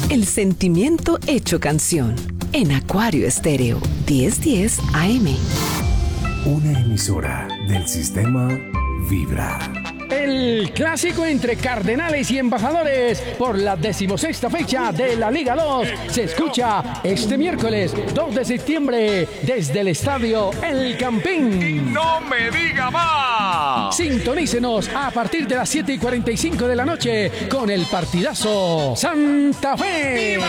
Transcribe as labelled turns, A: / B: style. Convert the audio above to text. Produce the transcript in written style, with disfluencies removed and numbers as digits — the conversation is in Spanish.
A: El sentimiento hecho canción. En Acuario Estéreo, 1010 AM.
B: Una emisora del sistema Vibra.
C: El clásico entre Cardenales y Embajadores por la 16ª fecha de la Liga 2 se escucha este miércoles 2 de septiembre desde el estadio El Campín.
D: ¡No me diga más!
C: Sintonícenos a partir de las 7:45 de la noche con el partidazo Santa Fe.